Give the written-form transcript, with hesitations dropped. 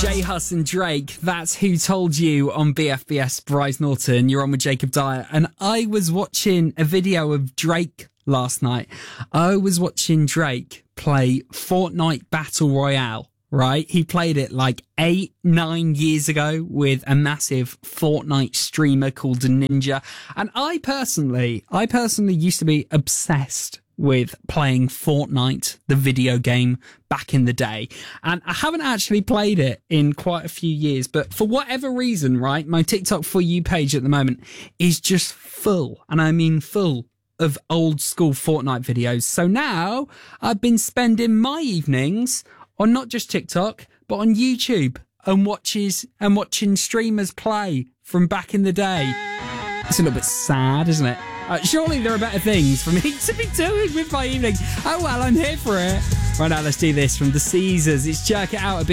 J Hus and Drake, that's Who Told You on BFBS. Bryce Norton, you're on with Jacob Dyer. And I was watching a video of Drake last night. I was watching Drake play Fortnite Battle Royale, right? He played it like 8-9 years ago with a massive Fortnite streamer called Ninja. And I personally used to be obsessed with playing Fortnite, the video game, back in the day. And I haven't actually played it in quite a few years, but for whatever reason, right, my TikTok For You page at the moment is just full, and I mean full, of old school Fortnite videos. So now I've been spending my evenings on not just TikTok, but on YouTube and watching streamers play from back in the day. It's a little bit sad, isn't it? Surely there are better things for me to be doing with my evening. Oh well, I'm here for it. Right now, let's do this from the Caesars. It's Jerk It Out a bit.